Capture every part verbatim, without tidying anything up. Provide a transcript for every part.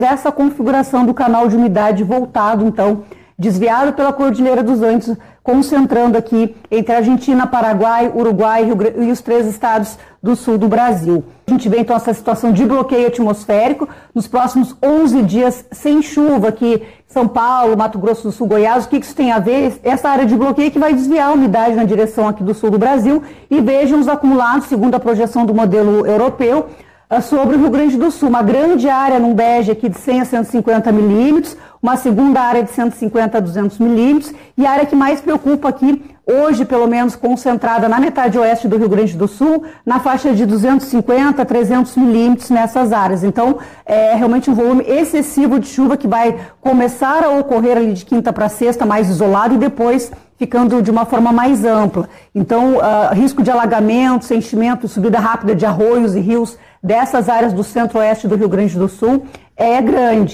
Essa configuração do canal de umidade voltado, então, desviado pela Cordilheira dos Andes, concentrando aqui entre Argentina, Paraguai, Uruguai e os três estados do sul do Brasil. A gente vê então essa situação de bloqueio atmosférico nos próximos onze dias sem chuva aqui em São Paulo, Mato Grosso do Sul, Goiás. O que isso tem a ver? Essa área de bloqueio que vai desviar a umidade na direção aqui do sul do Brasil, e vejam os acumulados, segundo a projeção do modelo europeu, sobre o Rio Grande do Sul. Uma grande área num bege aqui de cem a cento e cinquenta milímetros, uma segunda área de cento e cinquenta a duzentos milímetros, e a área que mais preocupa aqui, hoje pelo menos concentrada na metade oeste do Rio Grande do Sul, na faixa de duzentos e cinquenta a trezentos milímetros nessas áreas. Então, é realmente um volume excessivo de chuva que vai começar a ocorrer ali de quinta para sexta, mais isolado, e depois ficando de uma forma mais ampla. Então, uh, risco de alagamento, enchimento, subida rápida de arroios e rios dessas áreas do centro-oeste do Rio Grande do Sul é grande.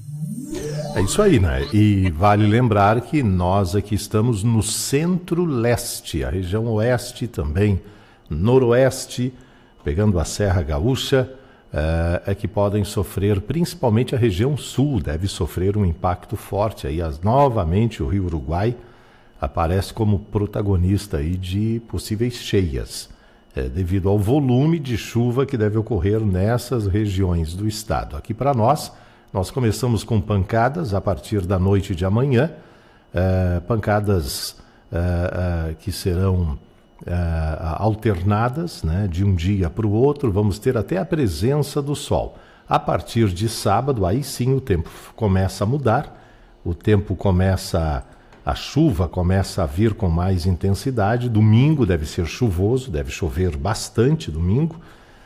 É isso aí, né? E vale lembrar que nós aqui estamos no centro-leste, a região oeste também, noroeste, pegando a Serra Gaúcha, é, é que podem sofrer, principalmente a região sul, deve sofrer um impacto forte. Aí, as, novamente, o Rio Uruguai aparece como protagonista aí de possíveis cheias, é, devido ao volume de chuva que deve ocorrer nessas regiões do estado. Aqui para nós, nós começamos com pancadas a partir da noite de amanhã, é, pancadas é, é, que serão é, alternadas, né, de um dia para o outro. Vamos ter até a presença do sol. A partir de sábado, aí sim o tempo começa a mudar, o tempo começa a A chuva começa a vir com mais intensidade. Domingo deve ser chuvoso, deve chover bastante domingo.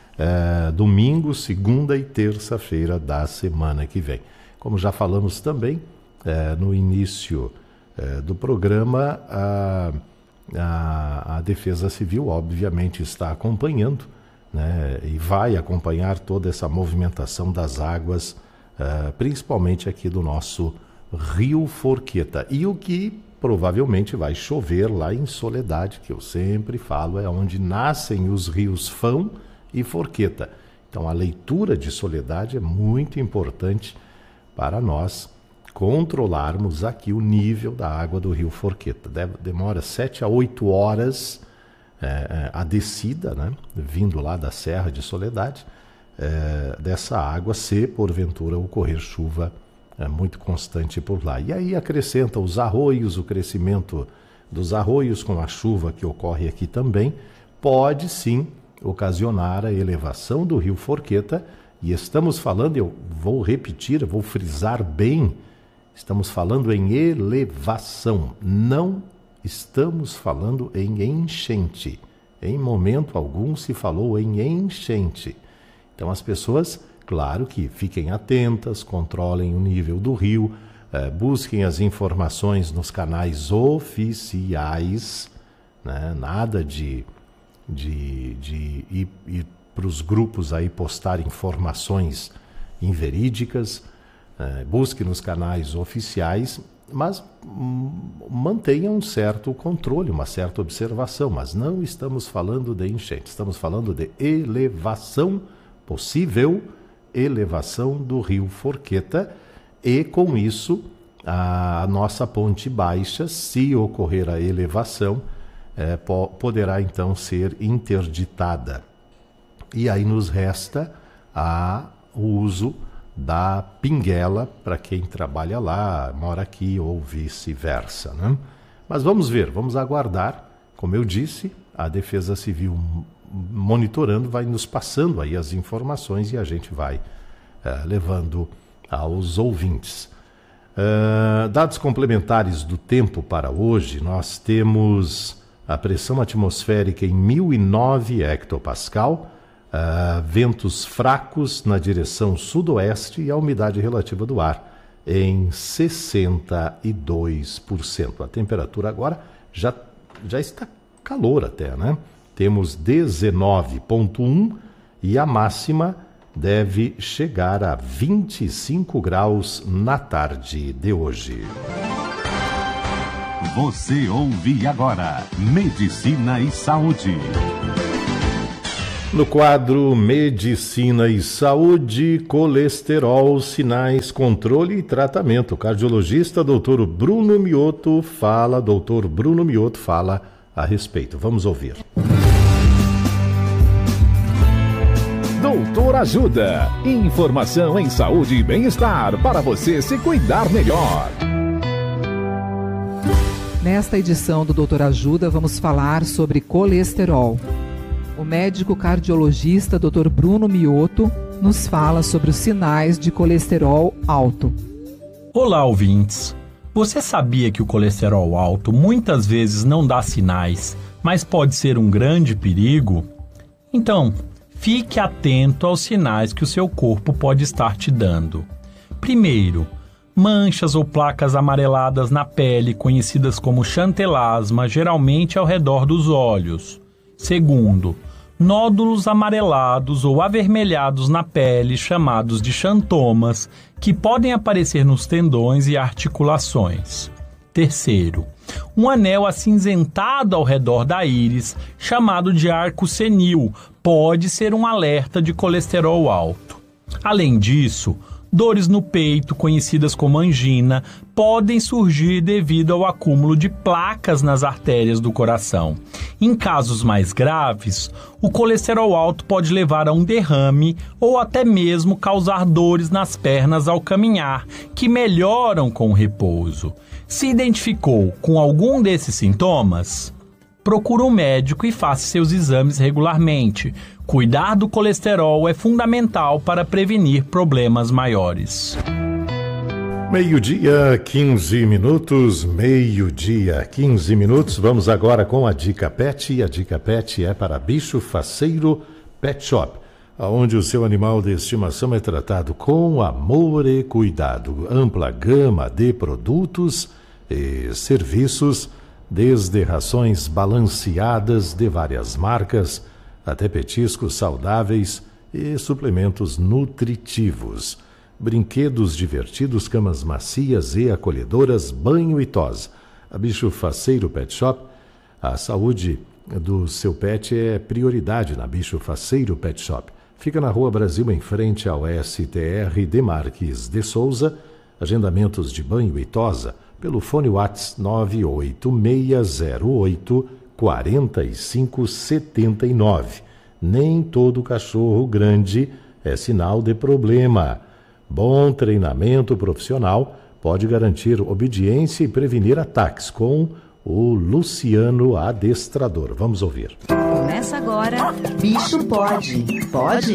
É, domingo, segunda e terça-feira da semana que vem. Como já falamos também é, no início é, do programa, a, a, a Defesa Civil obviamente está acompanhando, né, e vai acompanhar toda essa movimentação das águas, é, principalmente aqui do nosso Rio Forqueta. E o que provavelmente vai chover lá em Soledade, que eu sempre falo, é onde nascem os rios Fão e Forqueta. Então a leitura de Soledade é muito importante para nós controlarmos aqui o nível da água do Rio Forqueta. Deve, demora sete a oito horas é, a descida, né, vindo lá da Serra de Soledade, é, dessa água, se porventura ocorrer chuva é muito constante por lá. E aí acrescenta os arroios, o crescimento dos arroios com a chuva que ocorre aqui também, pode sim ocasionar a elevação do Rio Forqueta. E estamos falando, eu vou repetir, eu vou frisar bem, estamos falando em elevação, não estamos falando em enchente. Em momento algum se falou em enchente. Então as pessoas, claro que fiquem atentas, controlem o nível do rio, eh, busquem as informações nos canais oficiais, né? Nada de, de, de ir, ir para os grupos aí postar informações inverídicas, eh, busque nos canais oficiais, mas hum, mantenha um certo controle, uma certa observação. Mas não estamos falando de enchente, estamos falando de elevação possível, elevação do Rio Forqueta, e com isso a nossa ponte baixa, se ocorrer a elevação, é, po poderá então ser interditada. E aí nos resta a, o uso da pinguela para quem trabalha lá, mora aqui ou vice-versa, né? Mas vamos ver, vamos aguardar. Como eu disse, a Defesa Civil monitorando, vai nos passando aí as informações e a gente vai uh, levando aos ouvintes. Uh, dados complementares do tempo para hoje, nós temos a pressão atmosférica em mil e nove hectopascal, uh, ventos fracos na direção sudoeste e a umidade relativa do ar em sessenta e dois por cento. A temperatura agora já, já está calor até, né? Temos dezenove vírgula um e a máxima deve chegar a vinte e cinco graus na tarde de hoje. Você ouve agora Medicina e Saúde. No quadro Medicina e Saúde, colesterol, sinais, controle e tratamento. O cardiologista doutor Bruno Mioto fala, doutor Bruno Mioto fala a respeito. Vamos ouvir. Doutor Ajuda. Informação em saúde e bem-estar para você se cuidar melhor. Nesta edição do Doutor Ajuda, vamos falar sobre colesterol. O médico cardiologista doutor Bruno Mioto nos fala sobre os sinais de colesterol alto. Olá, ouvintes! Você sabia que o colesterol alto muitas vezes não dá sinais, mas pode ser um grande perigo? Então, fique atento aos sinais que o seu corpo pode estar te dando. Primeiro, manchas ou placas amareladas na pele, conhecidas como xantelasma, geralmente ao redor dos olhos. Segundo, nódulos amarelados ou avermelhados na pele, chamados de xantomas, que podem aparecer nos tendões e articulações. Terceiro, um anel acinzentado ao redor da íris, chamado de arco senil, pode ser um alerta de colesterol alto. Além disso, dores no peito, conhecidas como angina, podem surgir devido ao acúmulo de placas nas artérias do coração. Em casos mais graves, o colesterol alto pode levar a um derrame ou até mesmo causar dores nas pernas ao caminhar, que melhoram com o repouso. Se identificou com algum desses sintomas? Procure um médico e faça seus exames regularmente. Cuidar do colesterol é fundamental para prevenir problemas maiores. Meio-dia, quinze minutos, meio-dia, quinze minutos. Vamos agora com a Dica Pet. E a Dica Pet é para Bicho Faceiro Pet Shop, onde o seu animal de estimação é tratado com amor e cuidado. Ampla gama de produtos e serviços, desde rações balanceadas de várias marcas, até petiscos saudáveis e suplementos nutritivos. Brinquedos divertidos, camas macias e acolhedoras, banho e tosa. A Bicho Faceiro Pet Shop, a saúde do seu pet é prioridade na Bicho Faceiro Pet Shop. Fica na Rua Brasil, em frente ao S T R de Marques de Souza. Agendamentos de banho e tosa pelo fone WhatsApp nove oito seis zero oito quatro cinco sete nove. Nem todo cachorro grande é sinal de problema. Bom treinamento profissional pode garantir obediência e prevenir ataques com o Luciano Adestrador. Vamos ouvir. Começa agora, Bicho Pode. Pode?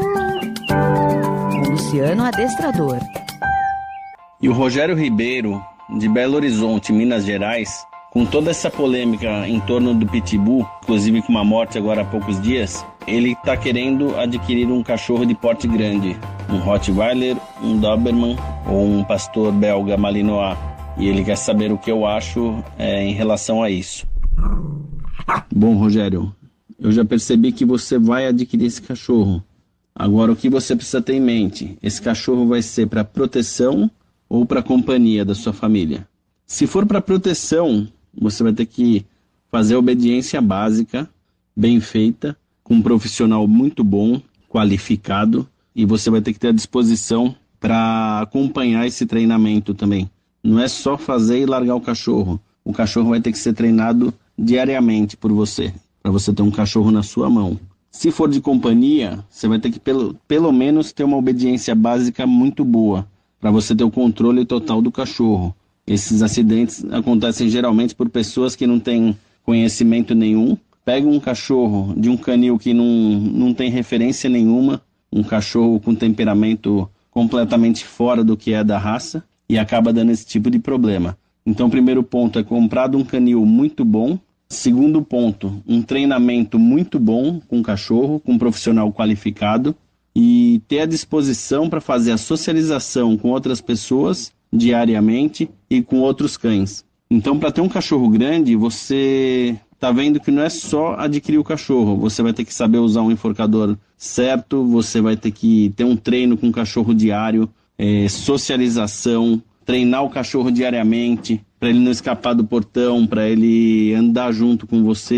Com Luciano Adestrador. E o Rogério Ribeiro, de Belo Horizonte, Minas Gerais, com toda essa polêmica em torno do Pitbull, inclusive com uma morte agora há poucos dias, ele está querendo adquirir um cachorro de porte grande, um Rottweiler, um Doberman ou um pastor belga Malinois. E ele quer saber o que eu acho é, em relação a isso. Bom, Rogério, eu já percebi que você vai adquirir esse cachorro. Agora, o que você precisa ter em mente? Esse cachorro vai ser para proteção ou para companhia da sua família? Se for para proteção, você vai ter que fazer a obediência básica, bem feita, com um profissional muito bom, qualificado, e você vai ter que ter a disposição para acompanhar esse treinamento também. Não é só fazer e largar o cachorro. O cachorro vai ter que ser treinado diariamente por você, para você ter um cachorro na sua mão. Se for de companhia, você vai ter que pelo, pelo menos ter uma obediência básica muito boa, para você ter o controle total do cachorro. Esses acidentes acontecem geralmente por pessoas que não têm conhecimento nenhum. Pega um cachorro de um canil que não, não tem referência nenhuma, um cachorro com temperamento completamente fora do que é da raça, e acaba dando esse tipo de problema. Então, o primeiro ponto é comprar de um canil muito bom. Segundo ponto, um treinamento muito bom com o cachorro, com um profissional qualificado, e ter a disposição para fazer a socialização com outras pessoas diariamente e com outros cães. Então, para ter um cachorro grande, você está vendo que não é só adquirir o cachorro. Você vai ter que saber usar um enforcador certo, você vai ter que ter um treino com o cachorro diário, é, socialização, treinar o cachorro diariamente, para ele não escapar do portão, para ele andar junto com você,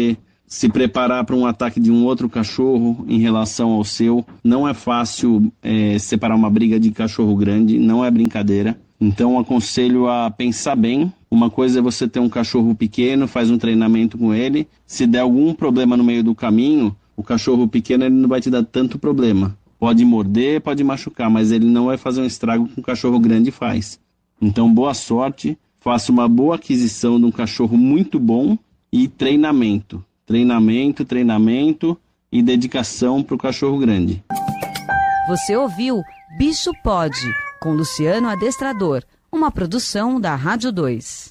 se preparar para um ataque de um outro cachorro em relação ao seu. Não é fácil é, separar uma briga de cachorro grande, não é brincadeira. Então aconselho a pensar bem. Uma coisa é você ter um cachorro pequeno, faz um treinamento com ele. Se der algum problema no meio do caminho, o cachorro pequeno ele não vai te dar tanto problema. Pode morder, pode machucar, mas ele não vai fazer um estrago que um cachorro grande faz. Então boa sorte, faça uma boa aquisição de um cachorro muito bom e treinamento. Treinamento, treinamento e dedicação para o cachorro grande. Você ouviu Bicho Pode, com Luciano Adestrador, uma produção da Rádio dois.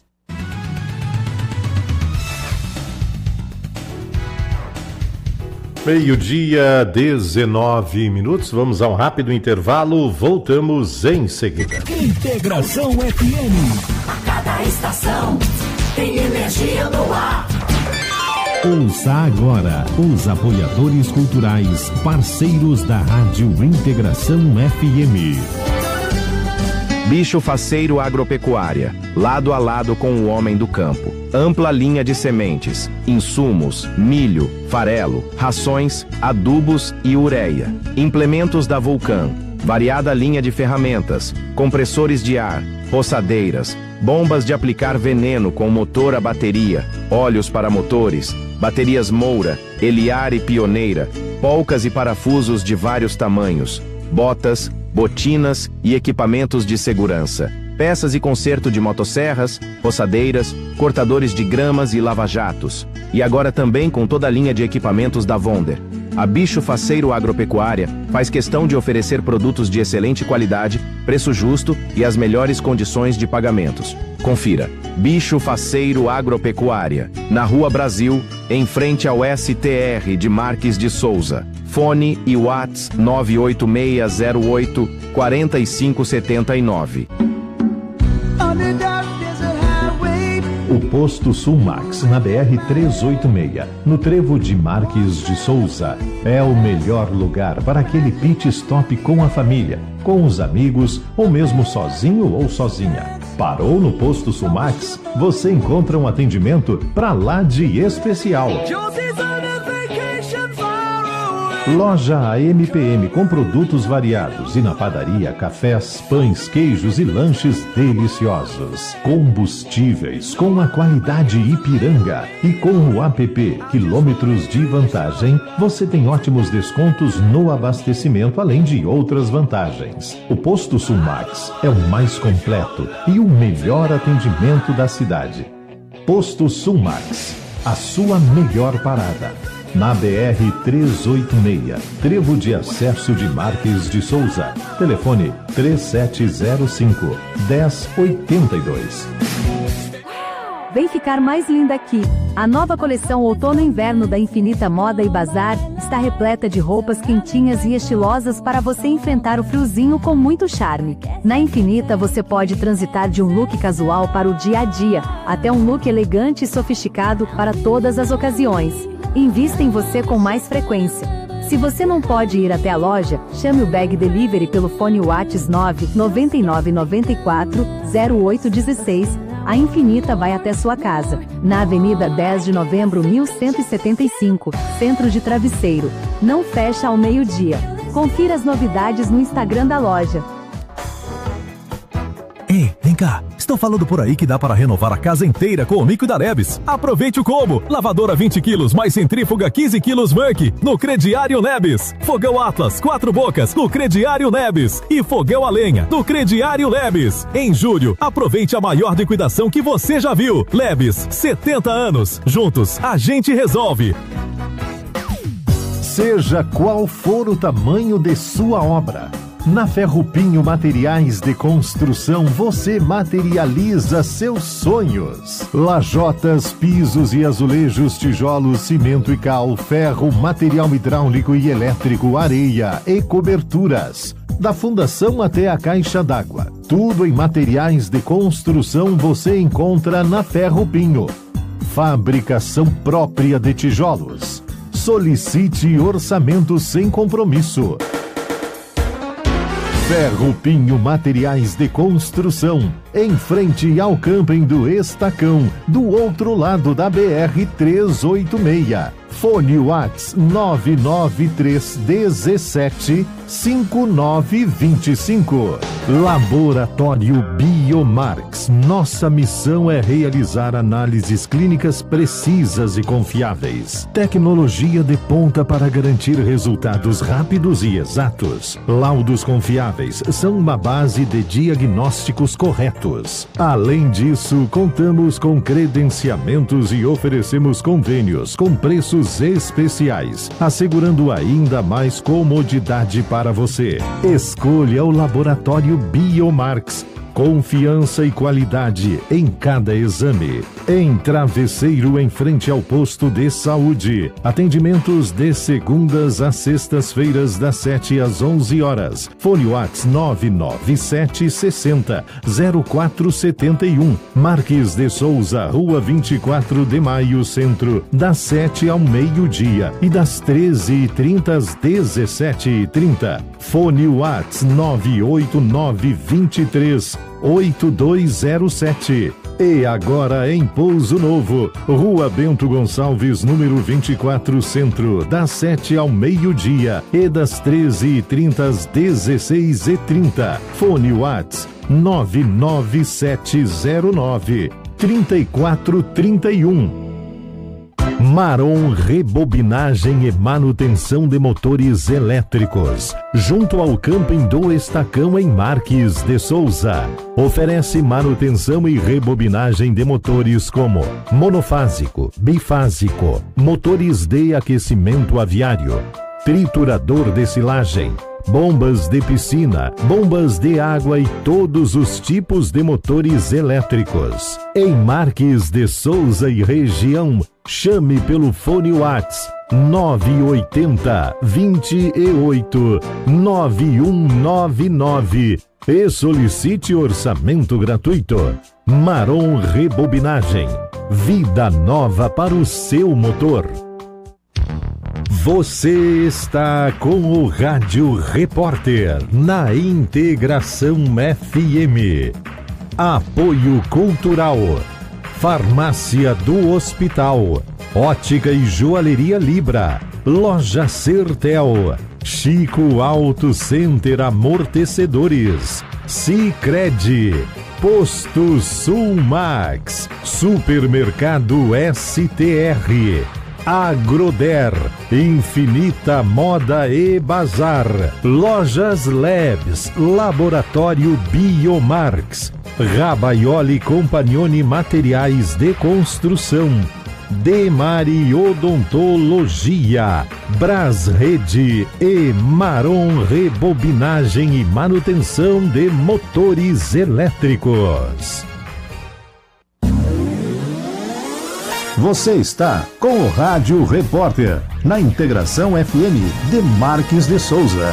Meio-dia, dezenove minutos. Vamos a um rápido intervalo. Voltamos em seguida. Integração F M. A cada estação tem energia no ar. Ouça agora os apoiadores culturais, parceiros da Rádio Integração F M. Bicho Faceiro Agropecuária, lado a lado com o homem do campo. Ampla linha de sementes, insumos, milho, farelo, rações, adubos e ureia. Implementos da Vulcan, variada linha de ferramentas, compressores de ar, roçadeiras, bombas de aplicar veneno com motor a bateria, óleos para motores, baterias Moura, Eliar e Pioneira, polcas e parafusos de vários tamanhos, botas, botinas e equipamentos de segurança, peças e conserto de motosserras, roçadeiras, cortadores de gramas e lava-jatos. E agora também com toda a linha de equipamentos da Wonder. A Bicho Faceiro Agropecuária faz questão de oferecer produtos de excelente qualidade, preço justo e as melhores condições de pagamentos. Confira. Bicho Faceiro Agropecuária, na Rua Brasil, em frente ao S T R de Marques de Souza. Fone e Whats nove oito seis zero oito quatro cinco sete nove. O Posto Sulmax, na B R trezentos e oitenta e seis, no trevo de Marques de Souza, é o melhor lugar para aquele pit stop com a família, com os amigos ou mesmo sozinho ou sozinha. Parou no Posto Sulmax? Você encontra um atendimento pra lá de especial. Loja A M P M com produtos variados e na padaria, cafés, pães, queijos e lanches deliciosos. Combustíveis com a qualidade Ipiranga e com o app Quilômetros de Vantagem, você tem ótimos descontos no abastecimento, além de outras vantagens. O Posto Sulmax é o mais completo e o melhor atendimento da cidade. Posto Sulmax, a sua melhor parada. Na B R trezentos e oitenta e seis, trevo de acesso de Marques de Souza. Telefone três sete zero cinco, um zero oito dois. Vem ficar mais linda aqui. A nova coleção Outono-Inverno da Infinita Moda e Bazar está repleta de roupas quentinhas e estilosas para você enfrentar o friozinho com muito charme. Na Infinita você pode transitar de um look casual para o dia a dia, até um look elegante e sofisticado para todas as ocasiões. Invista em você com mais frequência. Se você não pode ir até a loja, chame o Bag Delivery pelo fone WhatsApp nove nove nove nove quatro zero oito um seis. A Infinita vai até sua casa, na Avenida dez de Novembro mil cento e setenta e cinco, Centro de Travesseiro. Não fecha ao meio-dia. Confira as novidades no Instagram da loja. Ei, vem cá. Estão falando por aí que dá para renovar a casa inteira com o mico da Lebes. Aproveite o combo. Lavadora vinte quilos mais centrífuga quinze quilos Merck no Crediário Lebes. Fogão Atlas quatro bocas no Crediário Lebes. E fogão a lenha no Crediário Lebes. Em julho, aproveite a maior liquidação que você já viu. Lebes, setenta anos. Juntos, a gente resolve. Seja qual for o tamanho de sua obra, na Ferrupinho Materiais de Construção você materializa seus sonhos. Lajotas, pisos e azulejos, tijolos, cimento e cal, ferro, material hidráulico e elétrico, areia e coberturas. Da fundação até a caixa d'água, tudo em materiais de construção você encontra na Ferrupinho. Fabricação própria de tijolos. Solicite orçamento sem compromisso. Ferrupinho Materiais de Construção, em frente ao camping do Estacão, do outro lado da B R trezentos e oitenta e seis. Fone Whats nove nove três um sete cinco nove dois cinco. Laboratório Biomarx. Nossa missão é realizar análises clínicas precisas e confiáveis. Tecnologia de ponta para garantir resultados rápidos e exatos. Laudos confiáveis são uma base de diagnósticos corretos. Além disso, contamos com credenciamentos e oferecemos convênios com preços especiais, assegurando ainda mais comodidade para você. Escolha o Laboratório Biomarx. Confiança e qualidade em cada exame. Em Travesseiro, em frente ao posto de saúde. Atendimentos de segundas a sextas-feiras, das sete às onze horas. Fone Whats nove nove sete seis zero zero quatro sete um. Marques de Souza, Rua vinte e quatro de Maio, Centro, das sete ao meio-dia e das treze e trinta às dezessete e trinta. Fone Whats nove oito nove dois três oito dois zero sete. E agora em Pouso Novo, Rua Bento Gonçalves, número vinte e quatro, Centro, das sete ao meio-dia e das treze e trinta às dezesseis e trinta. Fone Whats nove nove sete zero nove três quatro três um. Marom Rebobinagem e Manutenção de Motores Elétricos, junto ao camping do Estacão, em Marques de Souza. Oferece manutenção e rebobinagem de motores como monofásico, bifásico, motores de aquecimento aviário, triturador de silagem, bombas de piscina, bombas de água e todos os tipos de motores elétricos. Em Marques de Souza e região, chame pelo fone Whats nove oito zero, dois oito, nove um nove nove e solicite orçamento gratuito. Marom Rebobinagem. Vida nova para o seu motor. Você está com o Rádio Repórter na Integração F M. Apoio Cultural. Farmácia do Hospital. Ótica e Joalheria Libra. Loja Sertel. Chico Auto Center Amortecedores. Sicredi. Posto Sulmax. Supermercado S T R. Agroder, Infinita Moda e Bazar, Lojas Labs, Laboratório Biomarx, Rabaioli Compagnoni Materiais de Construção, Demari Odontologia, Brasrede e Marom Rebobinagem e Manutenção de Motores Elétricos. Você está com o Rádio Repórter, na Integração F M de Marques de Souza.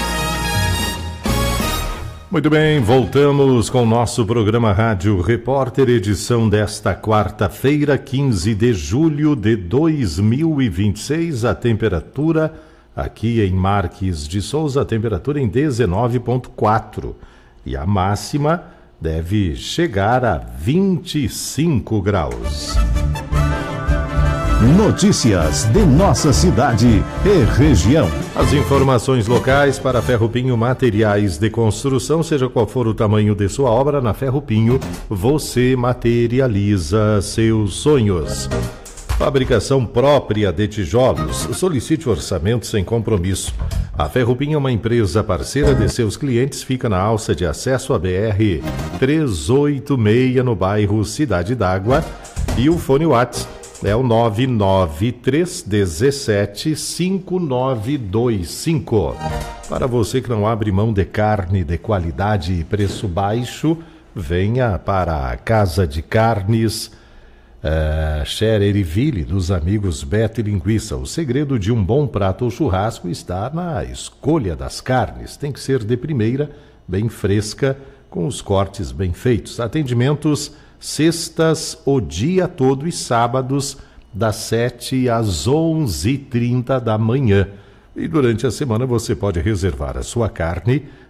Muito bem, voltamos com o nosso programa Rádio Repórter, edição desta quarta-feira, quinze de julho de dois mil e vinte e seis. A temperatura aqui em Marques de Souza, a temperatura em dezenove vírgula quatro. E a máxima deve chegar a vinte e cinco graus. Notícias de nossa cidade e região. As informações locais para Ferro Pinho Materiais de Construção, seja qual for o tamanho de sua obra, na Ferro Pinho você materializa seus sonhos. Fabricação própria de tijolos. Solicite orçamento sem compromisso. A Ferro Pinho é uma empresa parceira de seus clientes, fica na alça de acesso à B R trezentos e oitenta e seis, no bairro Cidade d'Água, e o fone Whats é o nove nove três um sete cinco nove dois cinco. Para você que não abre mão de carne de qualidade e preço baixo, venha para a Casa de Carnes uh, Xereriville, dos amigos Beto e Linguiça. O segredo de um bom prato ou churrasco está na escolha das carnes. Tem que ser de primeira, bem fresca, com os cortes bem feitos. Atendimentos sextas o dia todo e sábados das sete às onze e trinta da manhã. E durante a semana você pode reservar a sua carne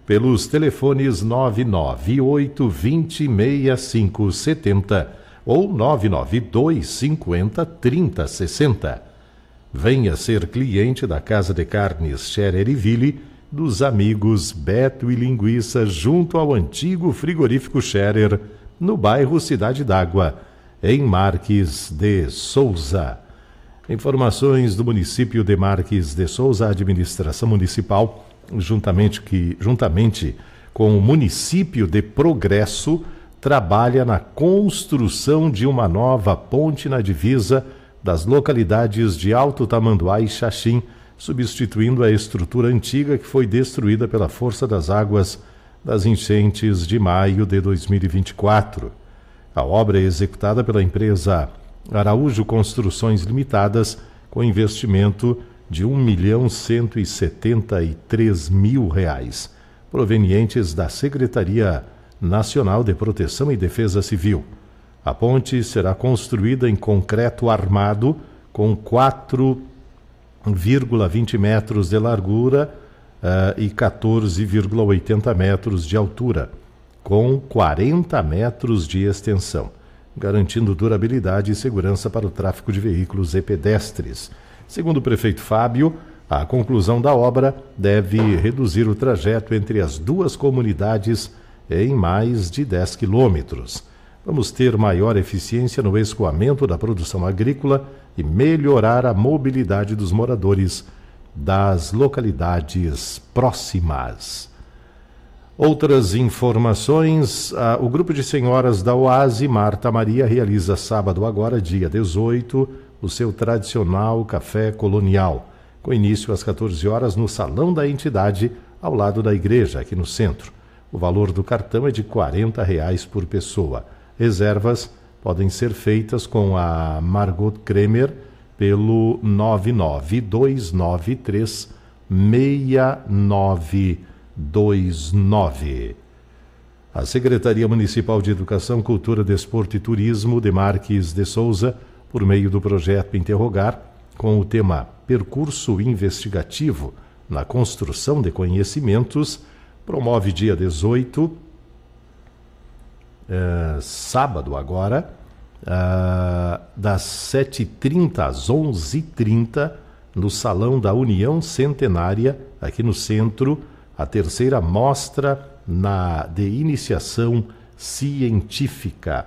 pelos telefones nove nove oito dois zero seis cinco sete zero ou nove nove dois cinco zero três zero seis zero. Venha ser cliente da Casa de Carnes Scherer e Ville, dos amigos Beto e Linguiça, junto ao antigo frigorífico Scherer, no bairro Cidade d'Água, em Marques de Souza. Informações do município de Marques de Souza, a administração municipal, juntamente, que, juntamente com o município de Progresso, trabalha na construção de uma nova ponte na divisa das localidades de Alto Tamanduá e Xaxim, substituindo a estrutura antiga que foi destruída pela força das águas das enchentes de maio de dois mil e vinte e quatro. A obra é executada pela empresa Araújo Construções Limitadas, com investimento de um milhão cento e setenta e três mil reais, provenientes da Secretaria Nacional de Proteção e Defesa Civil. A ponte será construída em concreto armado com quatro vírgula vinte metros de largura uh, e quatorze vírgula oitenta metros de altura, com quarenta metros de extensão, garantindo durabilidade e segurança para o tráfego de veículos e pedestres. Segundo o prefeito Fábio, a conclusão da obra deve reduzir o trajeto entre as duas comunidades em mais de dez quilômetros. Vamos ter maior eficiência no escoamento da produção agrícola e melhorar a mobilidade dos moradores das localidades próximas. Outras informações, ah, o grupo de senhoras da Oase Marta Maria realiza sábado agora, dia dezoito, o seu tradicional café colonial, com início às quatorze horas no salão da entidade, ao lado da igreja, aqui no centro. O valor do cartão é de quarenta reais por pessoa. Reservas podem ser feitas com a Margot Kremer pelo nove nove dois nove três seis nove dois nove. A Secretaria Municipal de Educação, Cultura, Desporto e Turismo de Marques de Souza, por meio do projeto Interrogar, com o tema Percurso Investigativo na Construção de Conhecimentos, promove dia dezoito, é, sábado agora, é, das sete e trinta às onze e trinta, no Salão da União Centenária, aqui no centro, a terceira mostra na, de iniciação científica.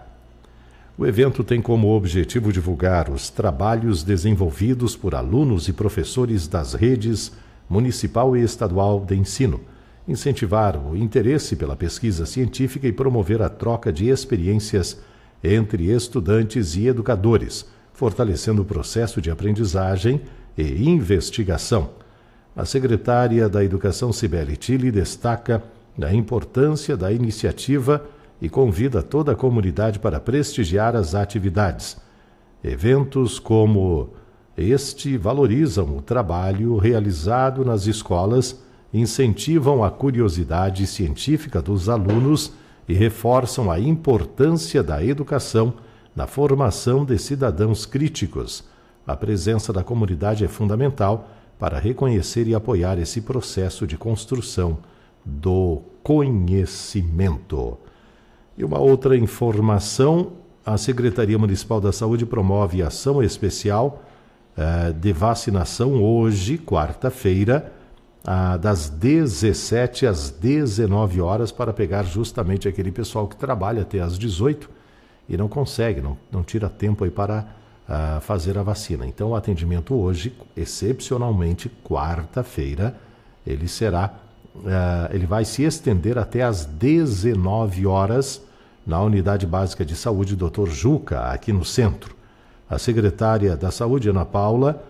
O evento tem como objetivo divulgar os trabalhos desenvolvidos por alunos e professores das redes municipal e estadual de ensino, incentivar o interesse pela pesquisa científica e promover a troca de experiências entre estudantes e educadores, fortalecendo o processo de aprendizagem e investigação. A secretária da Educação, Cibele Tilly, destaca a importância da iniciativa e convida toda a comunidade para prestigiar as atividades. Eventos como este valorizam o trabalho realizado nas escolas, incentivam a curiosidade científica dos alunos e reforçam a importância da educação na formação de cidadãos críticos. A presença da comunidade é fundamental para reconhecer e apoiar esse processo de construção do conhecimento. E uma outra informação, a Secretaria Municipal da Saúde promove ação especial eh, de vacinação hoje, quarta-feira, ah, das dezessete às dezenove horas, para pegar justamente aquele pessoal que trabalha até às dezoito e não consegue, não, não tira tempo aí para ah, fazer a vacina. Então o atendimento hoje, excepcionalmente quarta-feira, ele será Uh, ele vai se estender até às dezenove horas na Unidade Básica de Saúde doutor Juca, aqui no centro. A secretária da Saúde, Ana Paula,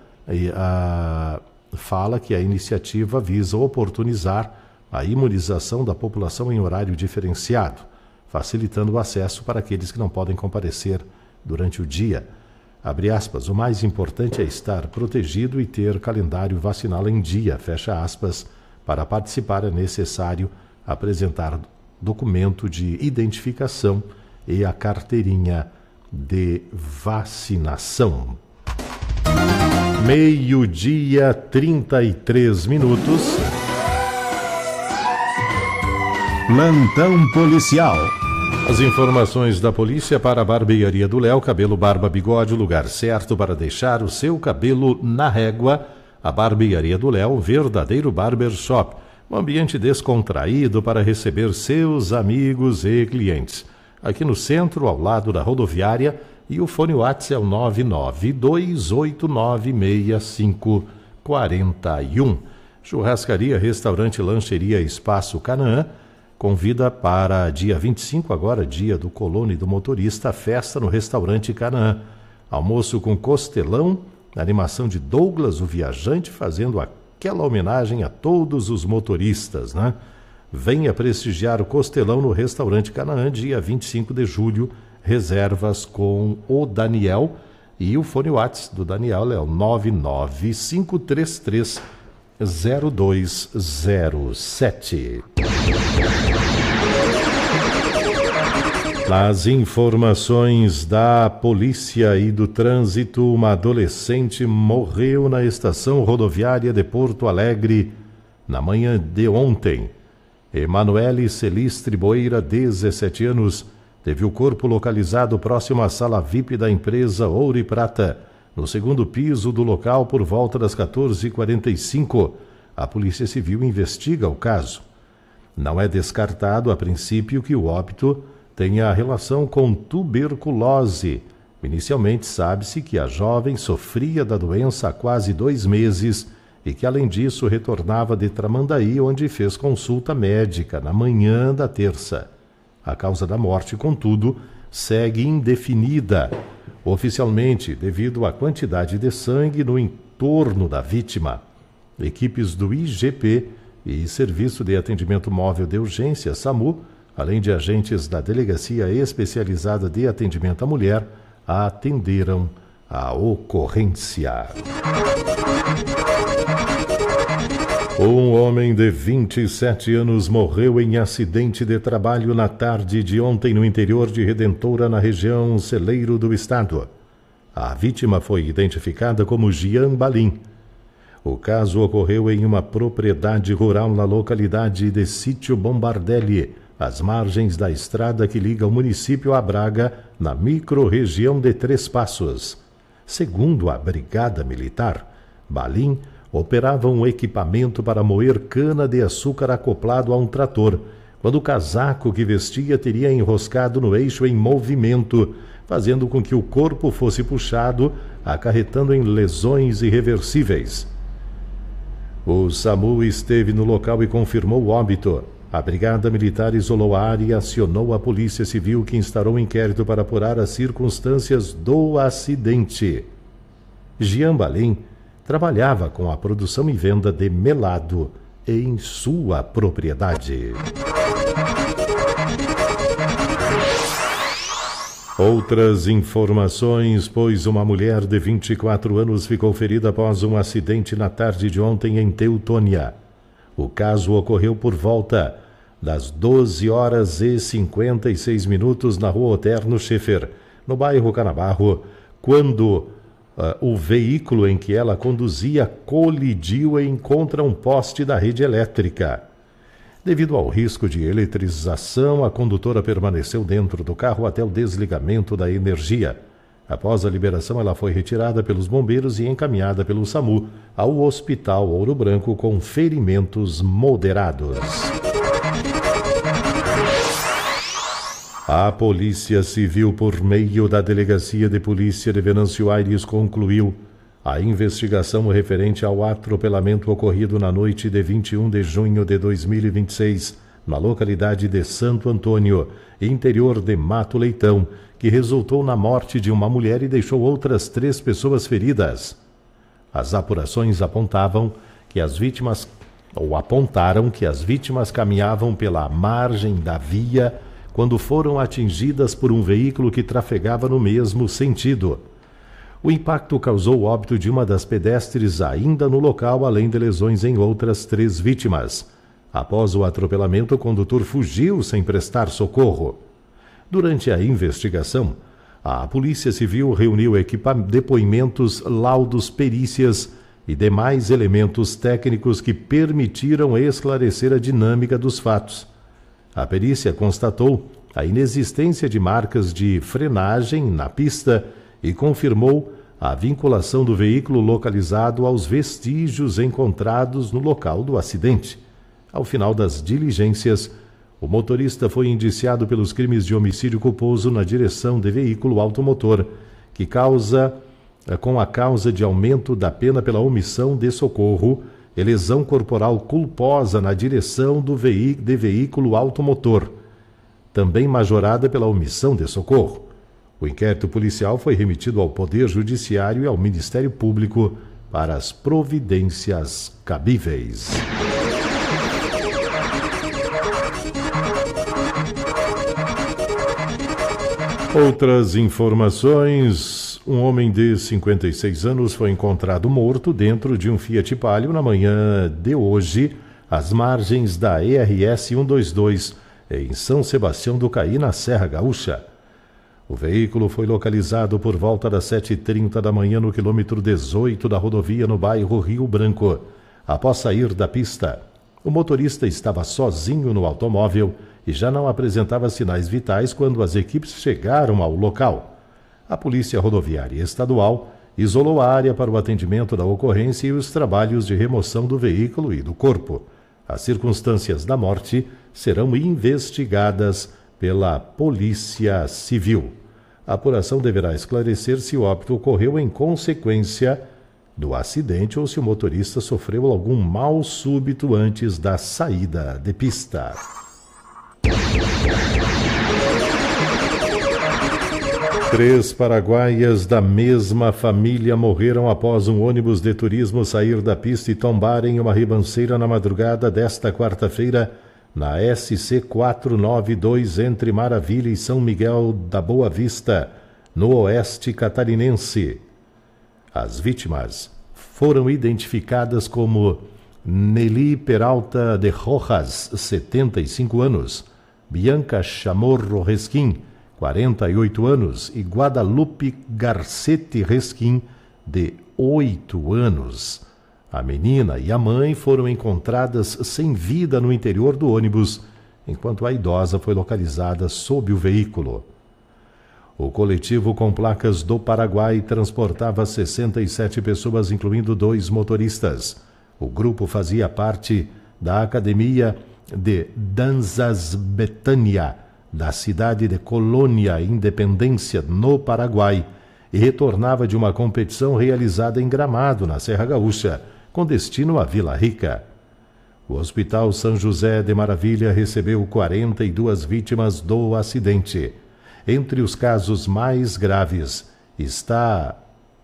uh, fala que a iniciativa visa oportunizar a imunização da população em horário diferenciado, facilitando o acesso para aqueles que não podem comparecer durante o dia. Abre aspas, o mais importante é estar protegido e ter calendário vacinal em dia, fecha aspas. Para participar é necessário apresentar documento de identificação e a carteirinha de vacinação. Meio-dia, trinta e três minutos. Plantão policial. As informações da polícia para a barbearia do Léo, cabelo, barba, bigode, o lugar certo para deixar o seu cabelo na régua. A barbearia do Léo, verdadeiro barbershop. Um ambiente descontraído para receber seus amigos e clientes. Aqui no centro, ao lado da rodoviária, e o fone WhatsApp é o nove nove dois oito nove seis cinco quatro um. Churrascaria, restaurante, lancheria, Espaço Canaã. Convida para dia vinte e cinco, agora dia do colono e do motorista, festa no restaurante Canaã. Almoço com costelão, animação de Douglas, o viajante, fazendo aquela homenagem a todos os motoristas, né? Venha prestigiar o costelão no restaurante Canaã, dia vinte e cinco de julho, reservas com o Daniel. E o fone WhatsApp do Daniel é o nove nove cinco três três zero dois zero sete. Nas informações da polícia e do trânsito, uma adolescente morreu na estação rodoviária de Porto Alegre na manhã de ontem. Emanuele Celistre Boeira, dezessete anos, teve o corpo localizado próximo à sala V I P da empresa Ouro e Prata, no segundo piso do local por volta das quatorze e quarenta e cinco. A Polícia Civil investiga o caso. Não é descartado, a princípio, que o óbito tenha relação com tuberculose. Inicialmente sabe-se que a jovem sofria da doença há quase dois meses e que, além disso, retornava de Tramandaí, onde fez consulta médica na manhã da terça. A causa da morte, contudo, segue indefinida, oficialmente devido à quantidade de sangue no entorno da vítima. Equipes do I G P e Serviço de Atendimento Móvel de Urgência, SAMU, além de agentes da Delegacia Especializada de Atendimento à Mulher, atenderam a ocorrência. Um homem de vinte e sete anos morreu em acidente de trabalho na tarde de ontem no interior de Redentora, na região Celeiro do estado. A vítima foi identificada como Jean Balim. O caso ocorreu em uma propriedade rural na localidade de Sítio Bombardelli, às margens da estrada que liga o município a Braga, na microrregião de Três Passos. Segundo a Brigada Militar, Balim operava um equipamento para moer cana-de-açúcar acoplado a um trator, quando o casaco que vestia teria enroscado no eixo em movimento, fazendo com que o corpo fosse puxado, acarretando em lesões irreversíveis. O SAMU esteve no local e confirmou o óbito. A Brigada Militar isolou a área e acionou a Polícia Civil, que instaurou um inquérito para apurar as circunstâncias do acidente. Jean Balim trabalhava com a produção e venda de melado em sua propriedade. Outras informações, pois uma mulher de vinte e quatro anos ficou ferida após um acidente na tarde de ontem em Teutônia. O caso ocorreu por volta das doze horas e cinquenta e seis minutos na rua Oterno Schaeffer, no bairro Canabarro, quando Uh, o veículo em que ela conduzia colidiu em contra um poste da rede elétrica. Devido ao risco de eletrização, a condutora permaneceu dentro do carro até o desligamento da energia. Após a liberação, ela foi retirada pelos bombeiros e encaminhada pelo SAMU ao Hospital Ouro Branco com ferimentos moderados. A Polícia Civil, por meio da Delegacia de Polícia de Venâncio Aires, concluiu a investigação referente ao atropelamento ocorrido na noite de vinte e um de junho de dois mil e vinte e seis, na localidade de Santo Antônio, interior de Mato Leitão, que resultou na morte de uma mulher e deixou outras três pessoas feridas. As apurações apontavam que as vítimas, ou apontaram que as vítimas caminhavam pela margem da via quando foram atingidas por um veículo que trafegava no mesmo sentido. O impacto causou o óbito de uma das pedestres ainda no local, além de lesões em outras três vítimas. Após o atropelamento, o condutor fugiu sem prestar socorro. Durante a investigação, a Polícia Civil reuniu equipa- depoimentos, laudos, perícias e demais elementos técnicos que permitiram esclarecer a dinâmica dos fatos. A perícia constatou a inexistência de marcas de frenagem na pista e confirmou a vinculação do veículo localizado aos vestígios encontrados no local do acidente. Ao final das diligências, o motorista foi indiciado pelos crimes de homicídio culposo na direção de veículo automotor, que causa, com a causa de aumento da pena pela omissão de socorro e lesão corporal culposa na direção do veí- de veículo automotor, também majorada pela omissão de socorro. O inquérito policial foi remetido ao Poder Judiciário e ao Ministério Público para as providências cabíveis. Outras informações: um homem de cinquenta e seis anos foi encontrado morto dentro de um Fiat Palio na manhã de hoje, às margens da E R S cento e vinte e dois, em São Sebastião do Caí, na Serra Gaúcha. O veículo foi localizado por volta das sete e trinta da manhã no quilômetro dezoito da rodovia no bairro Rio Branco. Após sair da pista, o motorista estava sozinho no automóvel e já não apresentava sinais vitais quando as equipes chegaram ao local. A Polícia Rodoviária Estadual isolou a área para o atendimento da ocorrência e os trabalhos de remoção do veículo e do corpo. As circunstâncias da morte serão investigadas pela Polícia Civil. A apuração deverá esclarecer se o óbito ocorreu em consequência do acidente ou se o motorista sofreu algum mal súbito antes da saída de pista. Três paraguaias da mesma família morreram após um ônibus de turismo sair da pista e tombar em uma ribanceira na madrugada desta quarta-feira, na S C quatrocentos e noventa e dois, entre Maravilha e São Miguel da Boa Vista, no oeste catarinense. As vítimas foram identificadas como Nelly Peralta de Rojas, setenta e cinco anos, Bianca Chamorro Resquim, quarenta e oito anos, e Guadalupe Garcete Resquim, de oito anos. A menina e a mãe foram encontradas sem vida no interior do ônibus, enquanto a idosa foi localizada sob o veículo. O coletivo com placas do Paraguai transportava sessenta e sete pessoas, incluindo dois motoristas. O grupo fazia parte da Academia de Danças Betânia, da cidade de Colônia Independência, no Paraguai, e retornava de uma competição realizada em Gramado, na Serra Gaúcha, com destino à Vila Rica. O Hospital São José de Maravilha recebeu quarenta e duas vítimas do acidente. Entre os casos mais graves está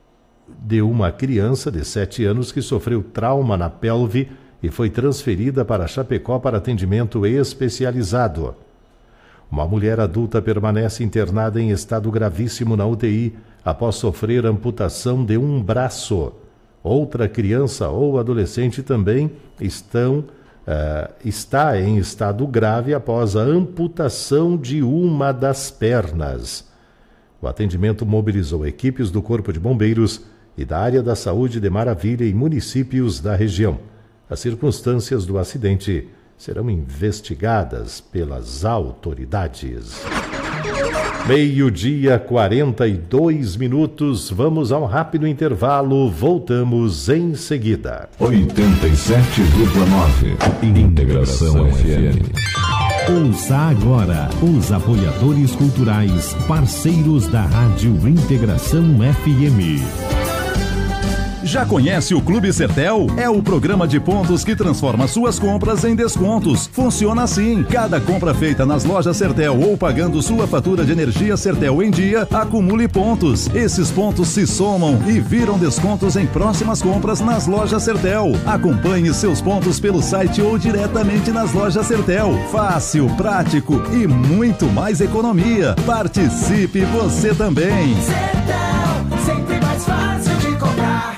de uma criança de sete anos que sofreu trauma na pelve e foi transferida para Chapecó para atendimento especializado. Uma mulher adulta permanece internada em estado gravíssimo na U T I após sofrer amputação de um braço. Outra criança ou adolescente também estão, uh, está em estado grave após a amputação de uma das pernas. O atendimento mobilizou equipes do Corpo de Bombeiros e da área da saúde de Maravilha e municípios da região. As circunstâncias do acidente serão investigadas pelas autoridades. Meio-dia, quarenta e dois minutos. Vamos a um rápido intervalo. Voltamos em seguida. oitenta e sete vírgula nove Integração F M. Ouça agora os apoiadores culturais, parceiros da Rádio Integração F M. Já conhece o Clube Sertel? É o programa de pontos que transforma suas compras em descontos. Funciona assim: cada compra feita nas lojas Sertel ou pagando sua fatura de energia Sertel em dia, acumule pontos. Esses pontos se somam e viram descontos em próximas compras nas lojas Sertel. Acompanhe seus pontos pelo site ou diretamente nas lojas Sertel. Fácil, prático e muito mais economia. Participe você também. Sertel, sempre mais fácil de comprar.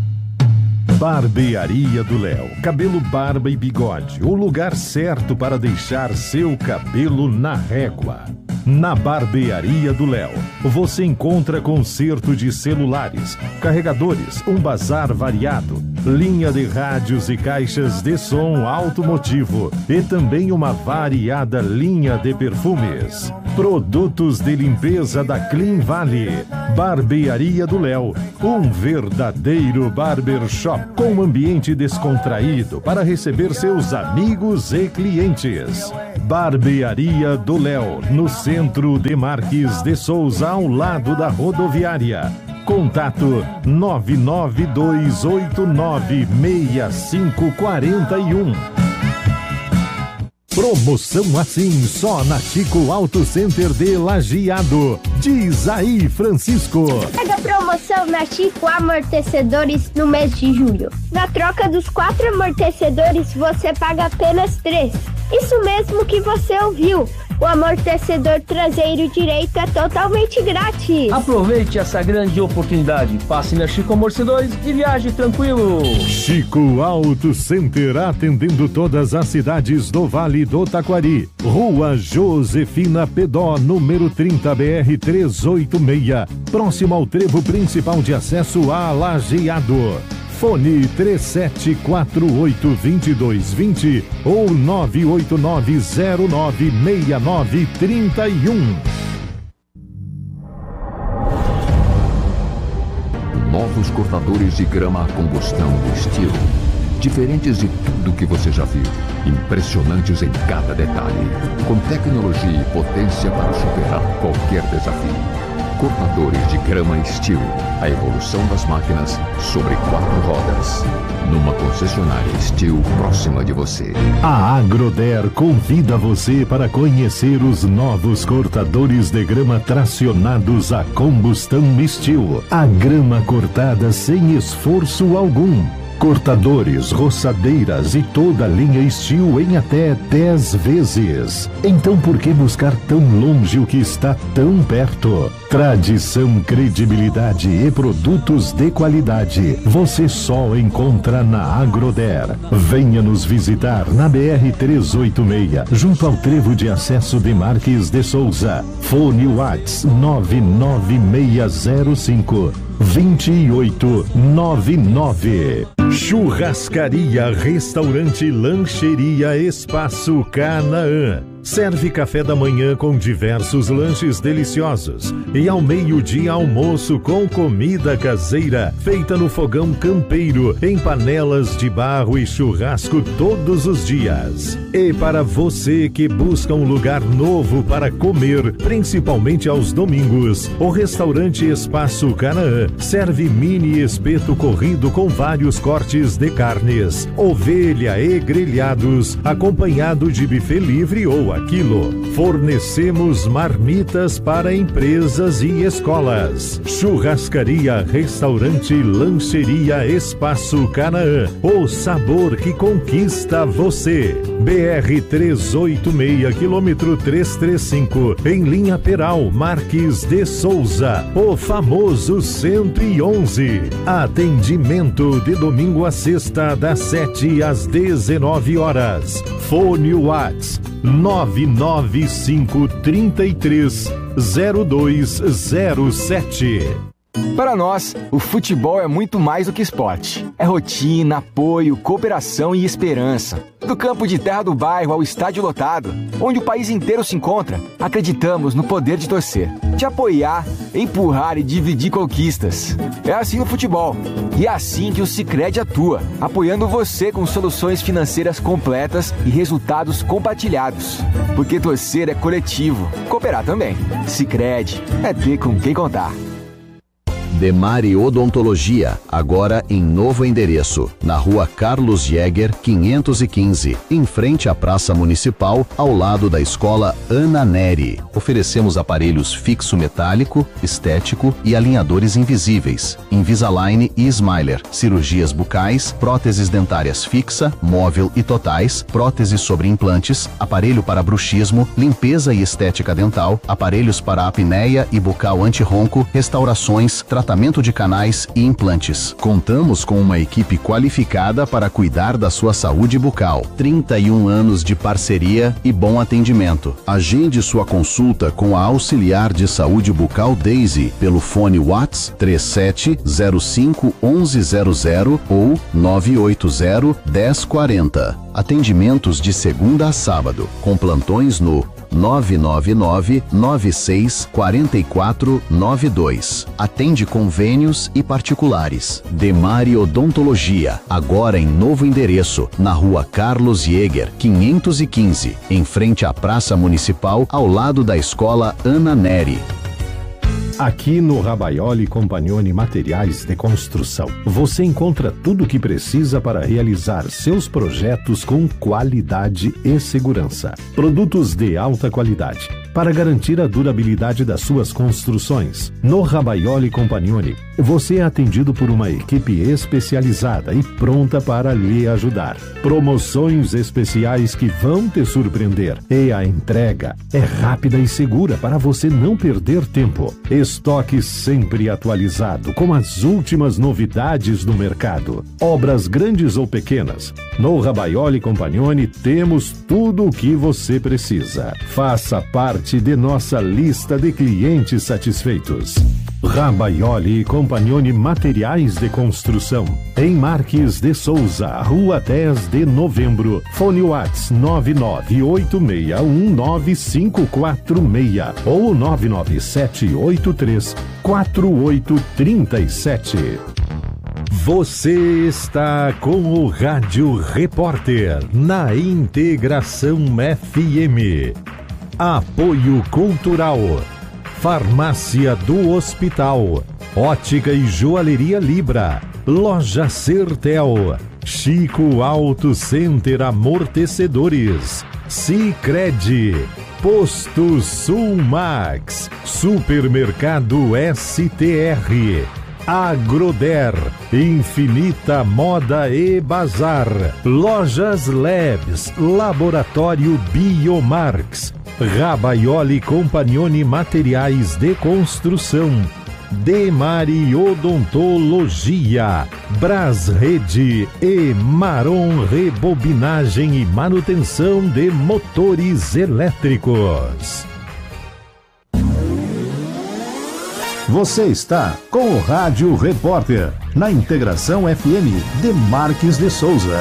Barbearia do Léo. Cabelo, barba e bigode. O lugar certo para deixar seu cabelo na régua. Na Barbearia do Léo, você encontra conserto de celulares, carregadores, um bazar variado, linha de rádios e caixas de som automotivo e também uma variada linha de perfumes. Produtos de limpeza da Clean Valley. Barbearia do Léo, um verdadeiro barbershop com ambiente descontraído para receber seus amigos e clientes. Barbearia do Léo, no centro de Marques de Souza, ao lado da rodoviária. Contato nove nove dois oito nove seis cinco quatro um. Promoção assim só na Chico Auto Center de Lajeado. Diz aí, Francisco. Pega promoção na Chico Amortecedores no mês de julho. Na troca dos quatro amortecedores, você paga apenas três. Isso mesmo que você ouviu. O amortecedor traseiro direito é totalmente grátis. Aproveite essa grande oportunidade. Passe na Chico Amortecedores e viaje tranquilo. Chico Auto Center, atendendo todas as cidades do Vale do Taquari. Rua Josefina Pedó, número trinta, B R trezentos e oitenta e seis. Próximo ao trevo principal de acesso a Lajeado. Fone três sete quatro oito, dois dois dois zero ou nove oito nove zero nove seis nove três um. Novos cortadores de grama a combustão do estilo. Diferentes de tudo que você já viu. Impressionantes em cada detalhe. Com tecnologia e potência para superar qualquer desafio. Cortadores de grama Steel, a evolução das máquinas sobre quatro rodas. Numa concessionária Steel próxima de você. A Agroder convida você para conhecer os novos cortadores de grama tracionados a combustão Steel. A grama cortada sem esforço algum. Cortadores, roçadeiras e toda a linha Steel em até dez vezes. Então por que buscar tão longe o que está tão perto? Tradição, credibilidade e produtos de qualidade você só encontra na Agroder. Venha nos visitar na B R trezentos e oitenta e seis, junto ao trevo de acesso de Marques de Souza. Fone WhatsApp nove nove seis zero cinco, dois oito nove nove. Churrascaria, restaurante, lancheria, Espaço Canaã. Serve café da manhã com diversos lanches deliciosos e ao meio-dia almoço com comida caseira feita no fogão campeiro, em panelas de barro e churrasco todos os dias. E para você que busca um lugar novo para comer, principalmente aos domingos, o restaurante Espaço Canaã serve mini espeto corrido com vários cortes de carnes, ovelha e grelhados, acompanhado de buffet livre ou aquilo. Fornecemos marmitas para empresas e escolas. Churrascaria, restaurante, lancheria, Espaço Canaã. O sabor que conquista você. B R trezentos e oitenta e seis, quilômetro trezentos e trinta e cinco, em linha Peral, Marques de Souza. O famoso cento e onze. Atendimento de domingo a sexta, das sete às dezenove horas. Fone WhatsApp nove nove cinco, três três, zero dois zero sete. Para nós, o futebol é muito mais do que esporte. É rotina, apoio, cooperação e esperança. Do campo de terra do bairro ao estádio lotado, onde o país inteiro se encontra, acreditamos no poder de torcer, de apoiar, empurrar e dividir conquistas. É assim no futebol. E é assim que o Sicredi atua, apoiando você com soluções financeiras completas e resultados compartilhados. Porque torcer é coletivo, cooperar também. Sicredi é ter com quem contar. Demare Odontologia, agora em novo endereço, na rua Carlos Jäger, quinhentos e quinze, em frente à Praça Municipal, ao lado da Escola Ana Neri. Oferecemos aparelhos fixo metálico, estético e alinhadores invisíveis, Invisalign e Smiler, cirurgias bucais, próteses dentárias fixa, móvel e totais, próteses sobre implantes, aparelho para bruxismo, limpeza e estética dental, aparelhos para apneia e bucal anti-ronco, restaurações, tratamentos tratamento de canais e implantes. Contamos com uma equipe qualificada para cuidar da sua saúde bucal. trinta e um anos de parceria e bom atendimento. Agende sua consulta com a auxiliar de saúde bucal Daisy pelo fone WhatsApp três sete zero cinco um um zero zero ou nove oito zero um zero quatro zero. Atendimentos de segunda a sábado, com plantões no nove nove nove nove seis quatro quatro nove dois. Atende convênios e particulares. Demari Odontologia, agora em novo endereço, na rua Carlos Jäger, quinhentos e quinze, em frente à Praça Municipal, ao lado da Escola Ana Neri. Aqui no Rabaioli Compagnoni Materiais de Construção, você encontra tudo o que precisa para realizar seus projetos com qualidade e segurança. Produtos de alta qualidade, para garantir a durabilidade das suas construções. No Rabaioli Compagnoni, você é atendido por uma equipe especializada e pronta para lhe ajudar. Promoções especiais que vão te surpreender. E a entrega é rápida e segura para você não perder tempo. Estoque sempre atualizado com as últimas novidades do mercado. Obras grandes ou pequenas, no Rabaioli Compagnoni temos tudo o que você precisa. Faça parte de nossa lista de clientes satisfeitos. Rabaioli Compagnoni Materiais de Construção, em Marques de Souza, Rua dez de Novembro. Fone WhatsApp nove nove oito seis um nove cinco quatro seis ou nove nove sete oito três quatro oito três sete. Você está com o Rádio Repórter na Integração F M. Apoio Cultural. Farmácia do Hospital, Ótica e Joalheria Libra, Loja Sertel, Chico Auto Center Amortecedores, Sicredi, Posto Sulmax, Supermercado S T R, Agroder, Infinita Moda e Bazar, Lojas Labs, Laboratório Biomarx, Rabaioli Compagnoni Materiais de Construção, Demari Odontologia, Brasrede e Maron Rebobinagem e Manutenção de Motores Elétricos. Você está com o Rádio Repórter, na Integração F M de Marques de Souza.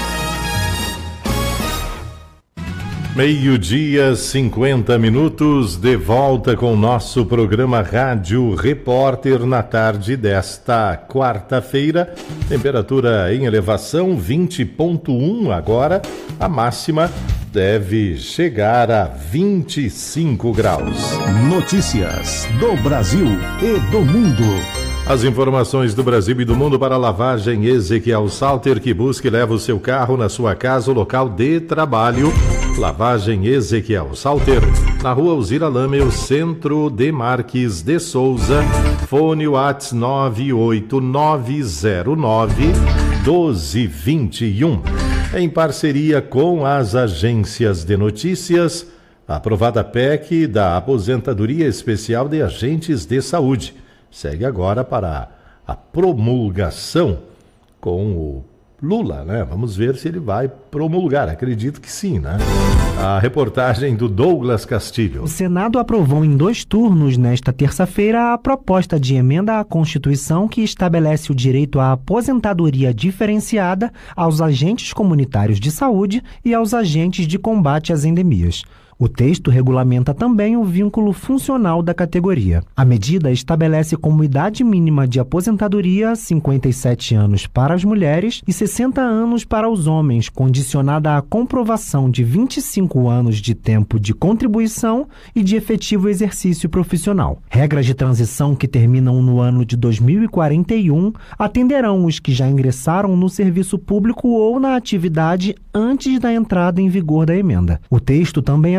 Meio-dia, cinquenta minutos, de volta com o nosso programa Rádio Repórter na tarde desta quarta-feira. Temperatura em elevação, vinte ponto um agora. A máxima deve chegar a vinte e cinco graus. Notícias do Brasil e do mundo. As informações do Brasil e do mundo para a lavagem Ezequiel Salter, que busca e leva o seu carro na sua casa ou local de trabalho. Lavagem Ezequiel Salter, na rua Alzira Lamel, centro de Marques de Souza. Fone WhatsApp nove oito nove zero nove um dois dois um. Em parceria com as agências de notícias, aprovada a P E C da Aposentadoria Especial de Agentes de Saúde. Segue agora para a promulgação com o Lula, né? Vamos ver se ele vai promulgar. Acredito que sim, né? A reportagem do Douglas Castilho. O Senado aprovou em dois turnos nesta terça-feira a proposta de emenda à Constituição que estabelece o direito à aposentadoria diferenciada aos agentes comunitários de saúde e aos agentes de combate às endemias. O texto regulamenta também o vínculo funcional da categoria. A medida estabelece como idade mínima de aposentadoria cinquenta e sete anos para as mulheres e sessenta anos para os homens, condicionada à comprovação de vinte e cinco anos de tempo de contribuição e de efetivo exercício profissional. Regras de transição que terminam no ano de dois mil e quarenta e um atenderão os que já ingressaram no serviço público ou na atividade antes da entrada em vigor da emenda. O texto também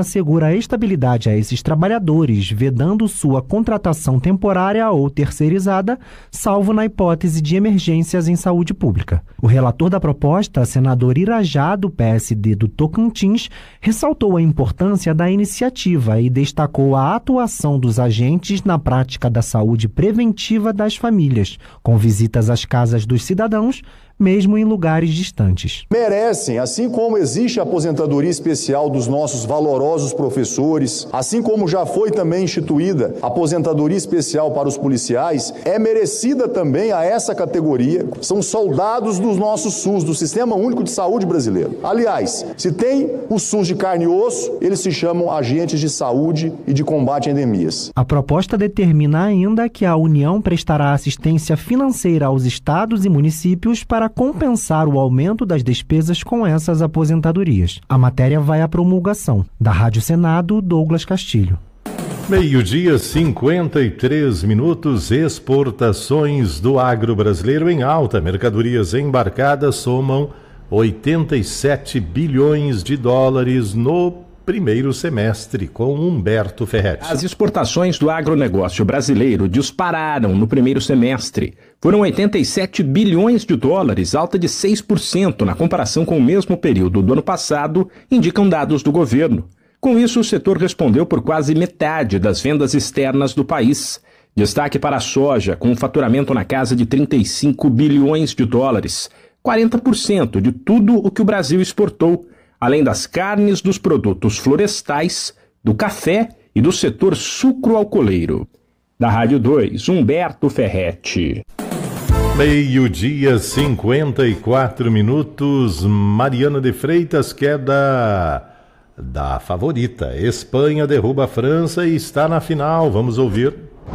assegura a estabilidade a esses trabalhadores, vedando sua contratação temporária ou terceirizada, salvo na hipótese de emergências em saúde pública. O relator da proposta, senador Irajá, do P S D do Tocantins, ressaltou a importância da iniciativa e destacou a atuação dos agentes na prática da saúde preventiva das famílias, com visitas às casas dos cidadãos, mesmo em lugares distantes. Merecem, assim como existe a aposentadoria especial dos nossos valorosos professores, assim como já foi também instituída a aposentadoria especial para os policiais, é merecida também a essa categoria. São soldados do nosso SUS, do Sistema Único de Saúde brasileiro. Aliás, se tem o SUS de carne e osso, eles se chamam agentes de saúde e de combate a endemias. A proposta determina ainda que a União prestará assistência financeira aos estados e municípios para compensar o aumento das despesas com essas aposentadorias. A matéria vai à promulgação. Da Rádio Senado, Douglas Castilho. Meio-dia, cinquenta e três minutos. Exportações do agro brasileiro em alta. Mercadorias embarcadas somam oitenta e sete bilhões de dólares no primeiro semestre, com Humberto Ferretti. As exportações do agronegócio brasileiro dispararam no primeiro semestre. Foram oitenta e sete bilhões de dólares, alta de seis por cento na comparação com o mesmo período do ano passado, indicam dados do governo. Com isso, o setor respondeu por quase metade das vendas externas do país. Destaque para a soja, com um faturamento na casa de trinta e cinco bilhões de dólares, quarenta por cento de tudo o que o Brasil exportou, além das carnes, dos produtos florestais, do café e do setor sucroalcooleiro. Da Rádio dois, Humberto Ferretti. Meio-dia, cinquenta e quatro minutos. Mariana de Freitas, queda da favorita. Espanha derruba a França e está na final. Vamos ouvir.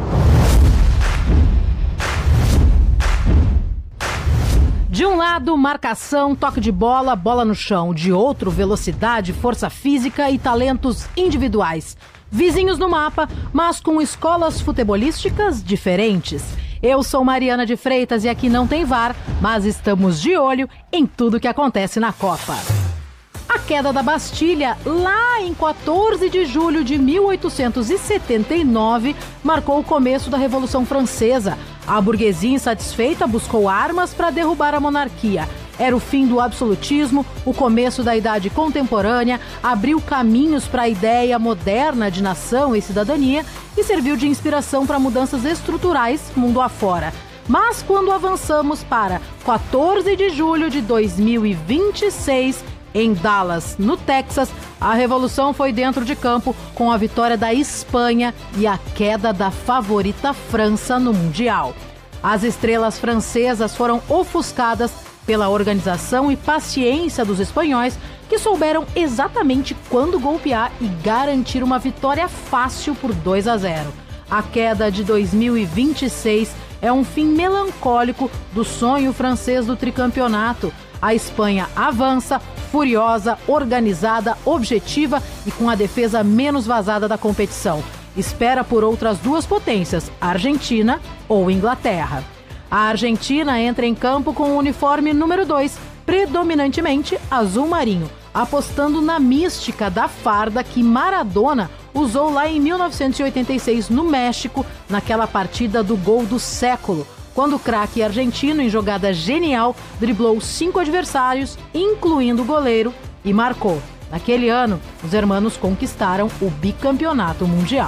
De um lado, marcação, toque de bola, bola no chão. De outro, velocidade, força física e talentos individuais. Vizinhos no mapa, mas com escolas futebolísticas diferentes. Eu sou Mariana de Freitas e aqui não tem V A R, mas estamos de olho em tudo que acontece na Copa. A queda da Bastilha, lá em quatorze de julho de mil oitocentos e setenta e nove, marcou o começo da Revolução Francesa. A burguesia insatisfeita buscou armas para derrubar a monarquia. Era o fim do absolutismo, o começo da Idade Contemporânea, abriu caminhos para a ideia moderna de nação e cidadania e serviu de inspiração para mudanças estruturais mundo afora. Mas quando avançamos para quatorze de julho de dois mil e vinte e seis, em Dallas, no Texas, a revolução foi dentro de campo com a vitória da Espanha e a queda da favorita França no Mundial. As estrelas francesas foram ofuscadas pela organização e paciência dos espanhóis, que souberam exatamente quando golpear e garantir uma vitória fácil por dois a zero. A queda de dois mil e vinte e seis é um fim melancólico do sonho francês do tricampeonato. A Espanha avança, furiosa, organizada, objetiva e com a defesa menos vazada da competição. Espera por outras duas potências, Argentina ou Inglaterra. A Argentina entra em campo com o uniforme número dois, predominantemente azul marinho, apostando na mística da farda que Maradona usou lá em mil novecentos e oitenta e seis no México, naquela partida do gol do século, quando o craque argentino, em jogada genial, driblou cinco adversários, incluindo o goleiro, e marcou. Naquele ano, os hermanos conquistaram o bicampeonato mundial.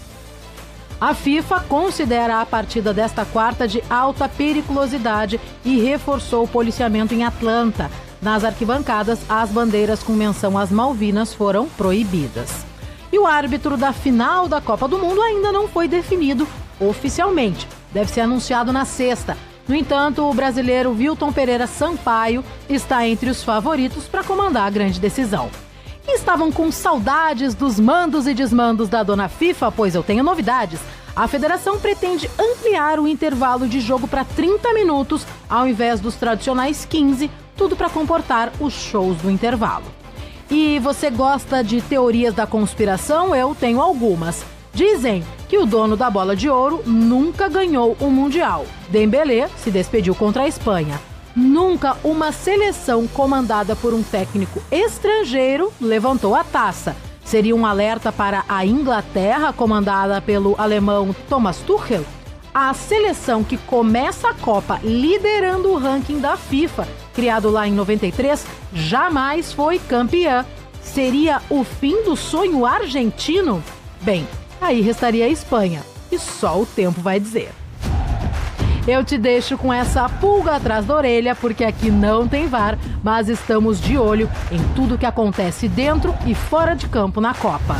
A FIFA considera a partida desta quarta de alta periculosidade e reforçou o policiamento em Atlanta. Nas arquibancadas, as bandeiras com menção às Malvinas foram proibidas. E o árbitro da final da Copa do Mundo ainda não foi definido oficialmente. Deve ser anunciado na sexta. No entanto, o brasileiro Wilton Pereira Sampaio está entre os favoritos para comandar a grande decisão. E estavam com saudades dos mandos e desmandos da dona FIFA? Pois eu tenho novidades. A federação pretende ampliar o intervalo de jogo para trinta minutos, ao invés dos tradicionais quinze, tudo para comportar os shows do intervalo. E você gosta de teorias da conspiração? Eu tenho algumas. Dizem que o dono da bola de ouro nunca ganhou um mundial. Dembélé se despediu contra a Espanha. Nunca uma seleção comandada por um técnico estrangeiro levantou a taça. Seria um alerta para a Inglaterra, comandada pelo alemão Thomas Tuchel. A seleção que começa a Copa liderando o ranking da FIFA, criado lá em noventa e três, jamais foi campeã. Seria o fim do sonho argentino? Bem, aí restaria a Espanha, e só o tempo vai dizer. Eu te deixo com essa pulga atrás da orelha, porque aqui não tem V A R, mas estamos de olho em tudo que acontece dentro e fora de campo na Copa.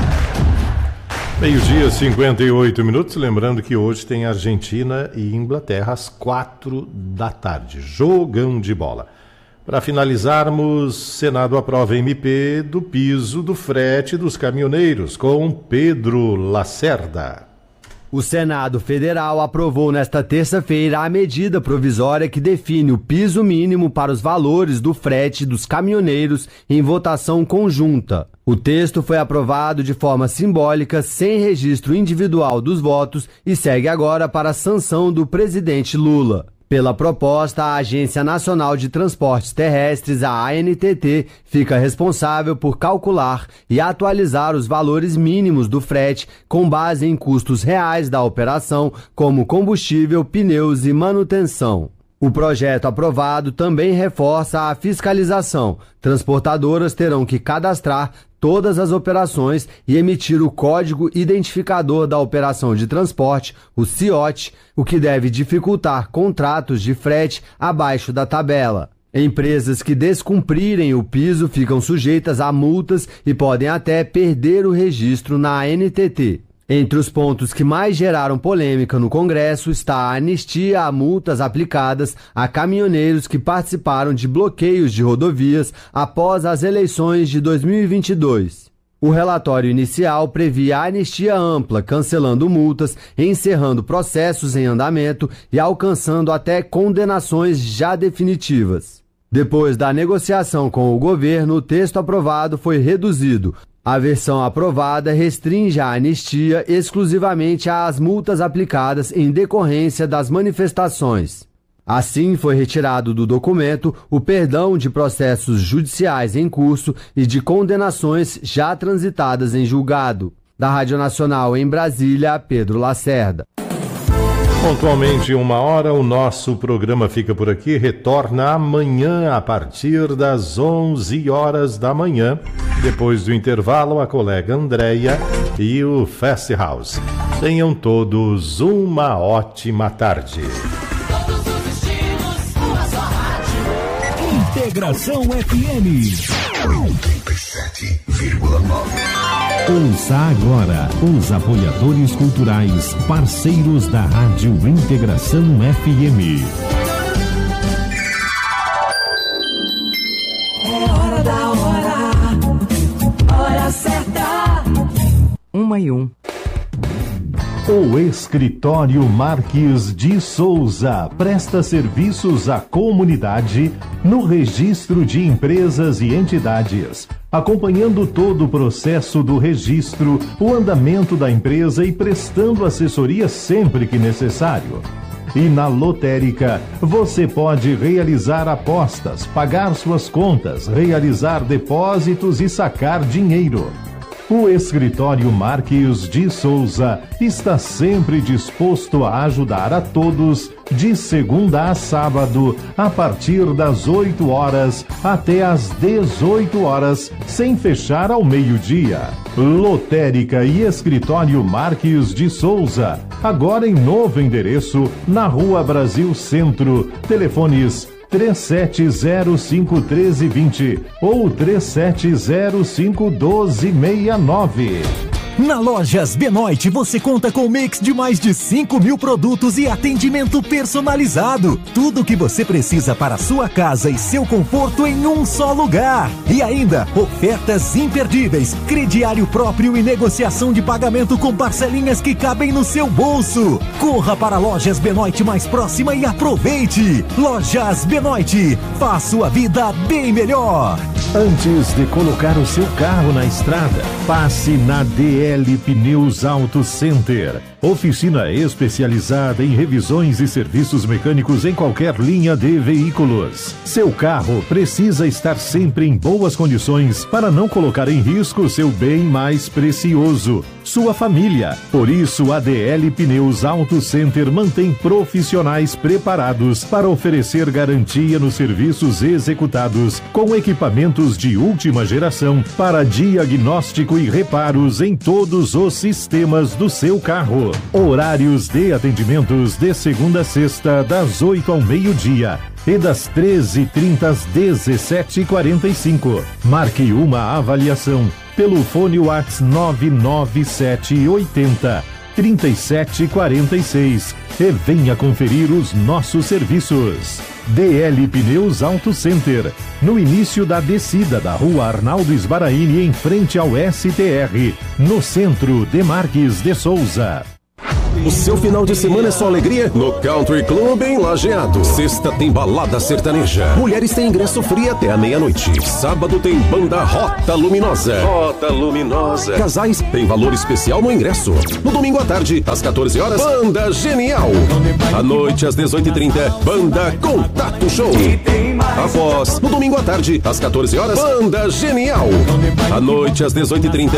Meio-dia, cinquenta e oito minutos. Lembrando que hoje tem Argentina e Inglaterra às quatro da tarde. Jogão de bola. Para finalizarmos, Senado aprova M P do piso do frete dos caminhoneiros, com Pedro Lacerda. O Senado Federal aprovou nesta terça-feira a medida provisória que define o piso mínimo para os valores do frete dos caminhoneiros em votação conjunta. O texto foi aprovado de forma simbólica, sem registro individual dos votos, e segue agora para a sanção do presidente Lula. Pela proposta, a Agência Nacional de Transportes Terrestres, a A N T T, fica responsável por calcular e atualizar os valores mínimos do frete com base em custos reais da operação, como combustível, pneus e manutenção. O projeto aprovado também reforça a fiscalização. Transportadoras terão que cadastrar todas as operações e emitir o Código Identificador da Operação de Transporte, o C I O T, o que deve dificultar contratos de frete abaixo da tabela. Empresas que descumprirem o piso ficam sujeitas a multas e podem até perder o registro na A N T T. Entre os pontos que mais geraram polêmica no Congresso está a anistia a multas aplicadas a caminhoneiros que participaram de bloqueios de rodovias após as eleições de dois mil e vinte e dois. O relatório inicial previa anistia ampla, cancelando multas, encerrando processos em andamento e alcançando até condenações já definitivas. Depois da negociação com o governo, o texto aprovado foi reduzido. A versão aprovada restringe a anistia exclusivamente às multas aplicadas em decorrência das manifestações. Assim, foi retirado do documento o perdão de processos judiciais em curso e de condenações já transitadas em julgado. Da Rádio Nacional em Brasília, Pedro Lacerda. Pontualmente uma hora, o nosso programa fica por aqui, retorna amanhã a partir das onze horas da manhã. Depois do intervalo, a colega Andréia e o Fast House. Tenham todos uma ótima tarde. Todos os estilos, uma só rádio. Integração F M oitenta e sete vírgula nove. Ouça agora os apoiadores culturais, parceiros da Rádio Integração F M. É hora da hora, hora certa. Uma e um. O Escritório Marques de Souza presta serviços à comunidade no registro de empresas e entidades, acompanhando todo o processo do registro, o andamento da empresa e prestando assessoria sempre que necessário. E na lotérica, você pode realizar apostas, pagar suas contas, realizar depósitos e sacar dinheiro. O Escritório Marques de Souza está sempre disposto a ajudar a todos, de segunda a sábado, a partir das oito horas até às dezoito horas, sem fechar ao meio-dia. Lotérica e Escritório Marques de Souza, agora em novo endereço, na Rua Brasil Centro. Telefones três sete zero cinco um três dois zero ou três sete zero cinco um dois seis nove. Na Lojas Benoit você conta com um mix de mais de cinco mil produtos e atendimento personalizado. Tudo o que você precisa para a sua casa e seu conforto em um só lugar. E ainda, ofertas imperdíveis, crediário próprio e negociação de pagamento com parcelinhas que cabem no seu bolso. Corra para a Lojas Benoit mais próxima e aproveite. Lojas Benoit, faça sua vida bem melhor. Antes de colocar o seu carro na estrada, passe na D L Pneus Auto Center. Oficina especializada em revisões e serviços mecânicos em qualquer linha de veículos. Seu carro precisa estar sempre em boas condições para não colocar em risco seu bem mais precioso, sua família. Por isso, a D L Pneus Auto Center mantém profissionais preparados para oferecer garantia nos serviços executados com equipamentos de última geração para diagnóstico e reparos em todos os sistemas do seu carro. Horários de atendimentos de segunda a sexta, das oito ao meio-dia e das treze e trinta às dezessete e quarenta e cinco. Marque uma avaliação pelo fone WhatsApp nove nove sete oito zero, três sete quatro seis e venha conferir os nossos serviços. D L Pneus Auto Center, no início da descida da rua Arnaldo Sbaraini, em frente ao S T R, no centro de Marques de Souza. O seu final de semana é só alegria? No Country Club em Lajeado. Sexta tem balada sertaneja. Mulheres têm ingresso free até a meia-noite. Sábado tem banda Rota Luminosa. Rota Luminosa. Casais tem valor especial no ingresso. No domingo à tarde, às quatorze horas, Banda Genial. À noite, às dezoito e trinta, Banda Contato Show. Após, no domingo à tarde, às quatorze horas, Banda Genial. À noite, às dezoito e trinta,